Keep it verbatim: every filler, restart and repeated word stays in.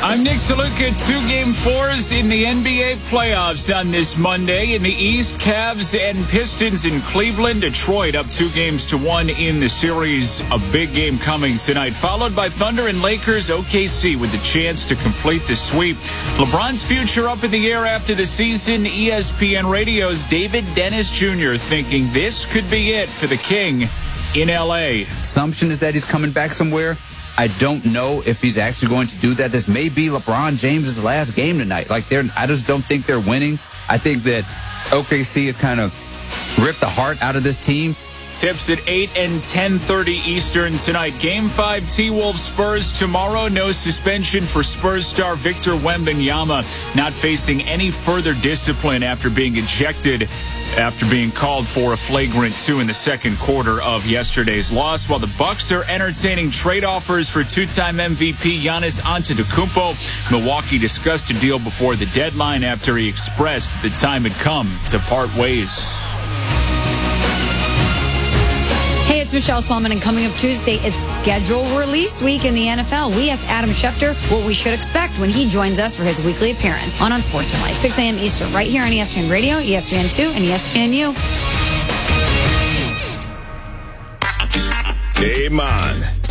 I'm Nick DeLuca. Two game fours in the N B A playoffs on this Monday. In the East, Cavs and Pistons in Cleveland. Detroit up two games to one in the series. A big game coming tonight, followed by Thunder and Lakers. O K C with the chance to complete the sweep. LeBron's future up in the air after the season. E S P N Radio's David Dennis Junior thinking this could be it for the King in L A. Assumption is that he's coming back somewhere. I don't know if he's actually going to do that. This may be LeBron James's last game tonight. Like, they're, I just don't think they're winning. I think that O K C has kind of ripped the heart out of this team. Tips at eight and ten thirty Eastern tonight. Game five, T-Wolves Spurs tomorrow. No suspension for Spurs star Victor Wembanyama, not facing any further discipline after being ejected after being called for a flagrant two in the second quarter of yesterday's loss. While the Bucks are entertaining trade offers for two-time M V P Giannis Antetokounmpo, Milwaukee discussed a deal before the deadline after he expressed the time had come to part ways. Hey, it's Michelle Swellman, and coming up Tuesday, it's schedule release week in the N F L. We asked Adam Schefter what we should expect when he joins us for his weekly appearance on Unsportsmanlike, six a.m. Eastern, right here on E S P N Radio, E S P N two, and E S P N U. Hey, man.